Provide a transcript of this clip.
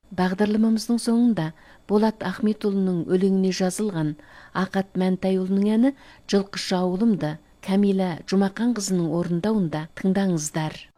Бағдарламамыздың соңында Болат Ахметұлының өлеңіне жазылған Ақат Мәнтайұлының әні «Жылқышы ауылымды» Кәмила Жұмақан қызының орындауында тыңдаңыздар.